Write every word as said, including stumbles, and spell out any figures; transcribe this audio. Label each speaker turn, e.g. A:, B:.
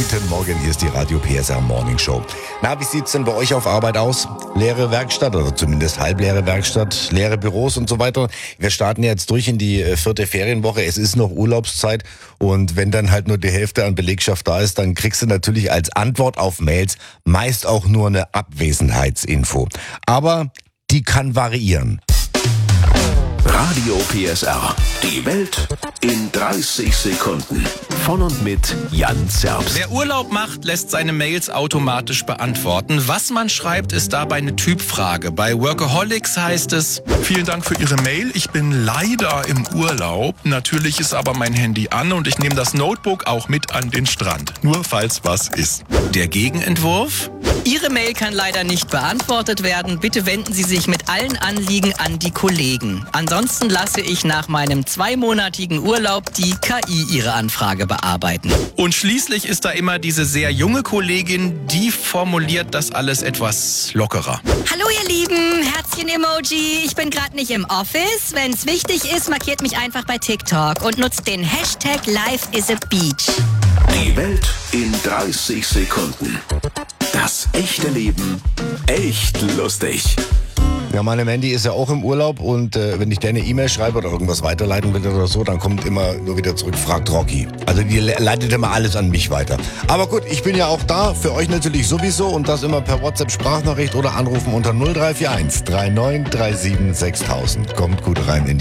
A: Guten Morgen, hier ist die Radio P S R Morning Show. Na, wie sieht's denn bei euch auf Arbeit aus? Leere Werkstatt oder zumindest halbleere Werkstatt, leere Büros und so weiter. Wir starten jetzt durch in die vierte Ferienwoche. Es ist noch Urlaubszeit und wenn dann halt nur die Hälfte an Belegschaft da ist, dann kriegst du natürlich als Antwort auf Mails meist auch nur eine Abwesenheitsinfo. Aber die kann variieren.
B: Radio P S R. Die Welt in dreißig Sekunden. Von und mit Jan Zerbst.
C: Wer Urlaub macht, lässt seine Mails automatisch beantworten. Was man schreibt, ist dabei eine Typfrage. Bei Workaholics heißt es:
D: Vielen Dank für Ihre Mail. Ich bin leider im Urlaub. Natürlich ist aber mein Handy an und ich nehme das Notebook auch mit an den Strand. Nur falls was ist.
C: Der Gegenentwurf:
E: Ihre Mail kann leider nicht beantwortet werden. Bitte wenden Sie sich mit allen Anliegen an die Kollegen. Ansonsten lasse ich nach meinem zweimonatigen Urlaub die K I Ihre Anfrage bearbeiten.
C: Und schließlich ist da immer diese sehr junge Kollegin, die formuliert das alles etwas lockerer.
F: Hallo ihr Lieben, Herzchen-Emoji. Ich bin gerade nicht im Office. Wenn es wichtig ist, markiert mich einfach bei TikTok und nutzt den Hashtag Life is a Beach.
B: Die Welt in dreißig Sekunden. Das echte Leben echt lustig.
A: Ja, meine Mandy ist ja auch im Urlaub und äh, wenn ich der eine E-Mail schreibe oder irgendwas weiterleiten will oder so, dann kommt immer nur wieder zurück, fragt Rocky. Also die le- leitet immer alles an mich weiter. Aber gut, ich bin ja auch da, für euch natürlich sowieso und das immer per WhatsApp-Sprachnachricht oder anrufen unter null drei vier eins drei neun drei sieben sechstausend. Kommt gut rein in die